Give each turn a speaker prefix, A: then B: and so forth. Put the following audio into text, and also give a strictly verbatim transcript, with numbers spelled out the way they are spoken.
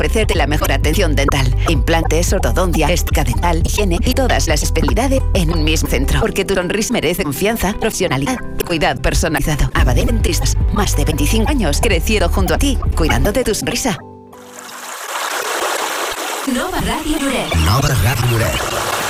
A: ofrecerte la mejor atención dental. Implantes, ortodoncia, estética dental, higiene y todas las especialidades en un mismo centro. Porque tu sonrisa merece confianza, profesionalidad y cuidado personalizado. Abadé Dentistas, más de veinticinco años creciendo junto a ti, cuidando de tu sonrisa.
B: Nova Ràdio Lloret.
C: Nova Ràdio Lloret.